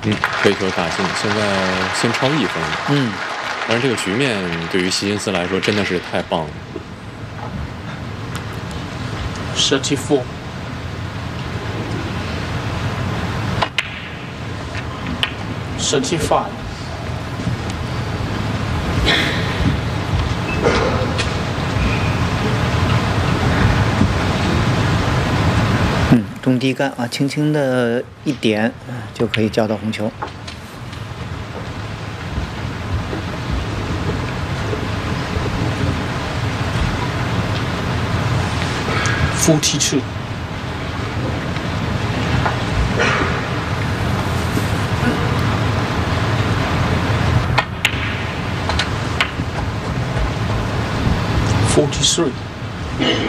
被球打进，现在先超1分。但是这个局面对于希金斯来说真的是太棒了。 34 35 中低杆啊，轻轻的一点就可以叫到红球。 42 43